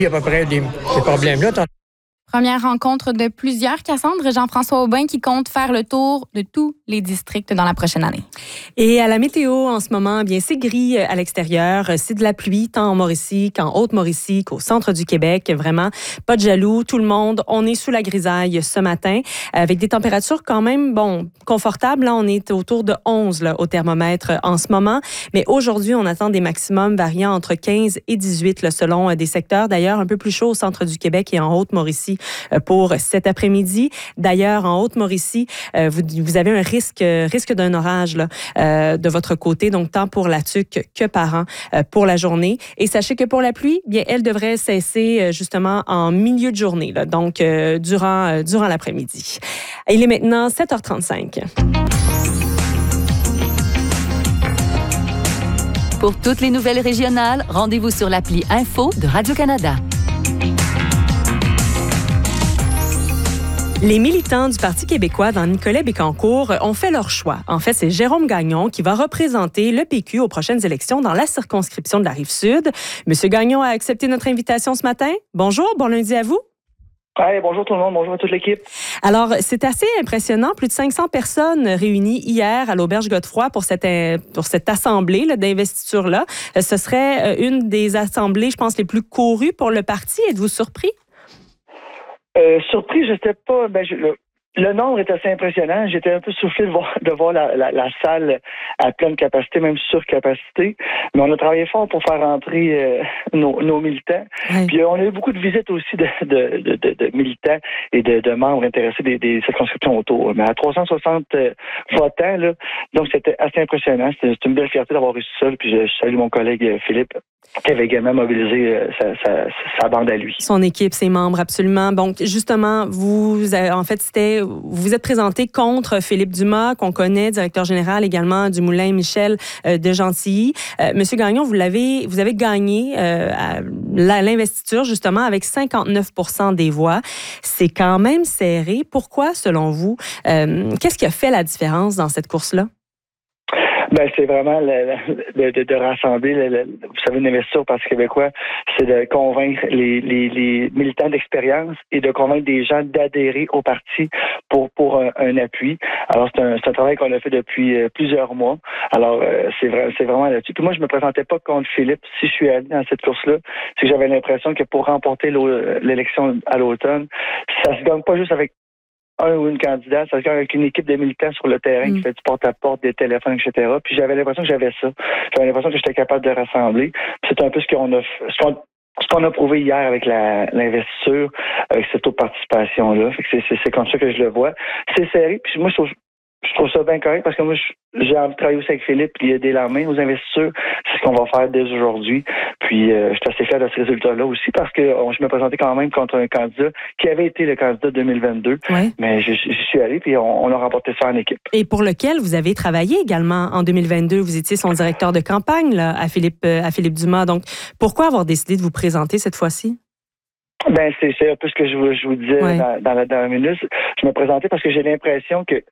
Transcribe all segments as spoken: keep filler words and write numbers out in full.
Il y a à peu près des, des problèmes là. Première rencontre de plusieurs, Cassandre. Jean-François Aubin qui compte faire le tour de tous les districts dans la prochaine année. Et à la météo, en ce moment, bien c'est gris à l'extérieur. C'est de la pluie, tant en Mauricie qu'en Haute-Mauricie, qu'au centre du Québec. Vraiment, pas de jaloux. Tout le monde, on est sous la grisaille ce matin, avec des températures quand même, bon, confortables. Là, on est autour de onze là, au thermomètre en ce moment. Mais aujourd'hui, on attend des maximums variant entre quinze et dix-huit là, selon des secteurs. D'ailleurs, un peu plus chaud au centre du Québec et en Haute-Mauricie pour cet après-midi. D'ailleurs, en Haute-Mauricie, vous, vous avez un risque, risque d'un orage là, euh, de votre côté, donc tant pour la Tuque que Parent euh, pour la journée. Et sachez que pour la pluie, bien, elle devrait cesser euh, justement en milieu de journée, là, donc euh, durant, euh, durant l'après-midi. Il est maintenant sept heures trente-cinq. Pour toutes les nouvelles régionales, rendez-vous sur l'appli Info de Radio-Canada. Les militants du Parti québécois dans Nicolet-Bécancour ont fait leur choix. En fait, c'est Jérôme Gagnon qui va représenter le P Q aux prochaines élections dans la circonscription de la Rive-Sud. Monsieur Gagnon a accepté notre invitation ce matin. Bonjour, bon lundi à vous. Hey, bonjour tout le monde, bonjour à toute l'équipe. Alors, c'est assez impressionnant. Plus de cinq cents personnes réunies hier à l'Auberge Godefroy pour cette, pour cette assemblée là, d'investiture-là. Ce serait une des assemblées, je pense, les plus courues pour le parti. Êtes-vous surpris? Euh, surpris, je n'étais pas. Ben, je, le, le nombre est assez impressionnant. J'étais un peu soufflé de voir, de voir la, la, la salle à pleine capacité, même surcapacité. Mais on a travaillé fort pour faire rentrer euh, nos, nos militants. Oui. Puis euh, on a eu beaucoup de visites aussi de, de, de, de, de militants et de, de membres intéressés des, des circonscriptions autour. Mais à trois cent soixante euh, votants, là, donc c'était assez impressionnant. C'était, c'était une belle fierté d'avoir réussi ça. Puis je, je salue mon collègue euh, Philippe, qui avait également mobilisé euh, sa, sa, sa bande à lui. Son équipe, ses membres, absolument. Donc, justement, vous, avez, en fait, c'était, vous vous êtes présenté contre Philippe Dumas, qu'on connaît, directeur général également du Moulin Michel euh, de Gentilly. Euh, Monsieur Gagnon, vous l'avez, vous avez gagné euh, à l'investiture, justement, avec cinquante-neuf pour cent des voix. C'est quand même serré. Pourquoi, selon vous? Euh, qu'est-ce qui a fait la différence dans cette course-là? Ben, c'est vraiment le, le, de, de rassembler, le, le, vous savez, une investiture au Parti québécois, c'est de convaincre les, les, les militants d'expérience et de convaincre des gens d'adhérer au parti pour pour un, un appui. Alors, c'est un, c'est un travail qu'on a fait depuis euh, plusieurs mois. Alors, euh, c'est vrai, c'est vraiment là-dessus. Puis moi, je me présentais pas contre Philippe. Si je suis allé dans cette course-là, c'est que j'avais l'impression que pour remporter l'élection à l'automne, ça se gagne pas juste avec un ou une candidate, ça se gagne avec une équipe de militants sur le terrain mmh. qui fait du porte-à-porte, des téléphones, et cetera. Puis j'avais l'impression que j'avais ça. J'avais l'impression que j'étais capable de rassembler. Puis c'est un peu ce qu'on a, ce qu'on, ce qu'on a prouvé hier avec la, l'investiture, avec cette autre participation-là. Fait que c'est, c'est, c'est comme ça que je le vois. C'est serré. Puis moi, je trouve, je trouve ça bien correct parce que moi, j'ai envie de travailler aussi avec Philippe et aider la main aux investisseurs. C'est ce qu'on va faire dès aujourd'hui. Puis, euh, je suis assez fier de ce résultat-là aussi parce que on, je me présentais quand même contre un candidat qui avait été le candidat deux mille vingt-deux. Oui. Mais j'y suis allé puis on, on a remporté ça en équipe. Et pour lequel vous avez travaillé également en deux mille vingt-deux. Vous étiez son directeur de campagne là, à Philippe, à Philippe Dumas. Donc, pourquoi avoir décidé de vous présenter cette fois-ci? Ben, c'est, c'est un peu ce que je vous, je vous disais oui. dans, dans la dernière minute. Je me présentais parce que j'ai l'impression que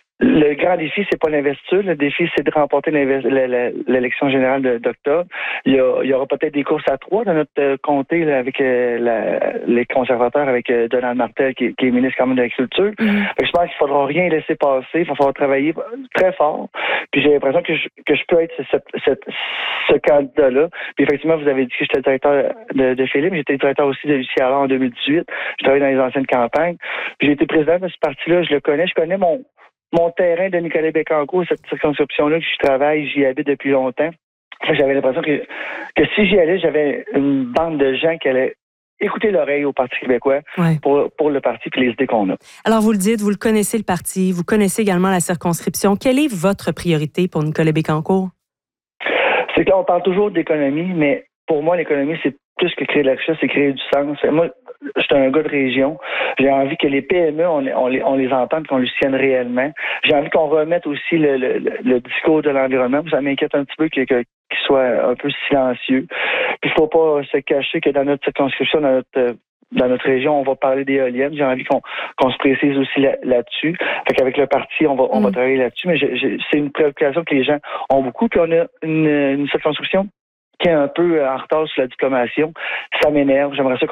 le grand défi, c'est pas l'investiture. Le défi, c'est de remporter l'élection générale d'octobre. Il y, a, il y aura peut-être des courses à trois dans notre euh, comté là, avec euh, la, les conservateurs, avec euh, Donald Martel, qui, qui est ministre quand même de l'Agriculture. Mm-hmm. Je pense qu'il ne faudra rien laisser passer. Il va falloir travailler très fort. Puis j'ai l'impression que je, que je peux être ce, ce, ce candidat-là. Puis effectivement, vous avez dit que j'étais le directeur de, de Philippe. J'étais le directeur aussi de Lucie Allard en deux mille dix-huit. Je travaillais dans les anciennes campagnes. Puis j'ai été président de ce parti-là. Je le connais. Je connais mon Mon terrain de Nicolet-Bécancour, cette circonscription-là que je travaille, j'y habite depuis longtemps. J'avais l'impression que, que si j'y allais, j'avais une bande de gens qui allaient écouter l'oreille au Parti québécois ouais. pour, pour le parti et les idées qu'on a. Alors, vous le dites, vous le connaissez le parti, vous connaissez également la circonscription. Quelle est votre priorité pour Nicolet-Bécancour? C'est que là, on parle toujours d'économie, mais pour moi, l'économie, c'est plus que créer de la richesse, c'est créer du sens. Moi, je suis un gars de région. J'ai envie que les P M E, on, on, les, on les entende, qu'on les tienne réellement. J'ai envie qu'on remette aussi le, le, le discours de l'environnement. Ça m'inquiète un petit peu que, que, qu'il soit un peu silencieux. Puis il faut pas se cacher que dans notre circonscription, dans notre dans notre région, on va parler d'éoliennes. J'ai envie qu'on, qu'on se précise aussi là, là-dessus. Fait qu'avec le parti, on va, on mm. va travailler là-dessus. Mais je, je, c'est une préoccupation que les gens ont beaucoup. Puis on a une, une circonscription qui est un peu en retard sur la diplomation. Ça m'énerve. J'aimerais ça